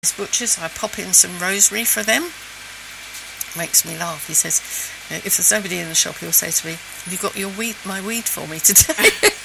butchers. I pop in some rosemary for them. Makes me laugh. He says, if there's nobody in the shop, he'll say to me, have you got my weed for me today?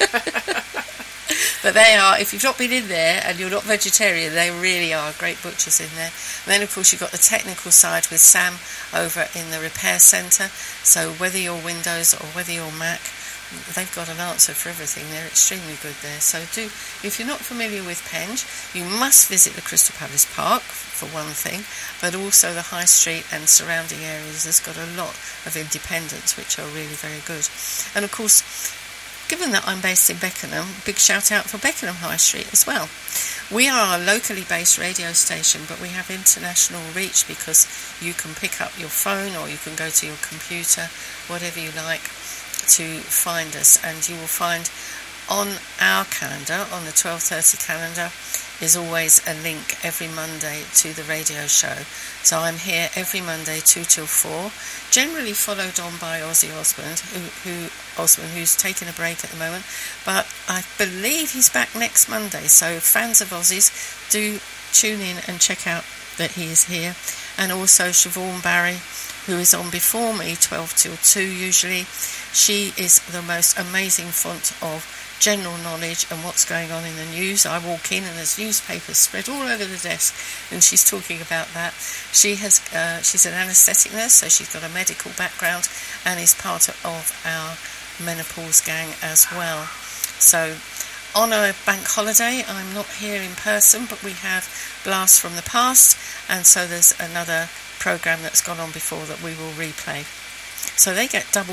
But they are, if you've not been in there and you're not vegetarian, they really are great butchers in there. And then, of course, you've got the technical side with Sam over in the repair centre. So whether you're Windows or whether you're Mac, they've got an answer for everything. They're extremely good there. So if you're not familiar with Penge, you must visit the Crystal Palace Park, for one thing, but also the High Street and surrounding areas has got a lot of independents, which are really very good. And, of course, given that I'm based in Beckenham, big shout out for Beckenham High Street as well. We are a locally based radio station, but we have international reach because you can pick up your phone or you can go to your computer, whatever you like, to find us. And you will find on our calendar, on the 12:30 calendar, is always a link every Monday to the radio show. So I'm here every Monday 2 till 4, generally followed on by Ozzy Osbourne, who's taking a break at the moment, but I believe he's back next Monday. So fans of Ozzy's, do tune in and check out that he is here. And also Siobhan Barry, who is on before me 12 till 2 usually. She is the most amazing font of general knowledge and what's going on in the news. I walk in and there's newspapers spread all over the desk, and she's talking about that. She's an anaesthetic nurse, so she's got a medical background and is part of our menopause gang as well. So on a bank holiday, I'm not here in person, but we have Blasts from the Past, and so there's another programme that's gone on before that we will replay. So they get double